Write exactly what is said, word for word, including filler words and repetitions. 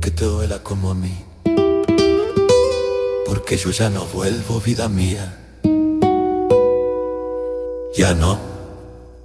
que te duela como a mí, porque yo ya no vuelvo, vida mía. Ya no.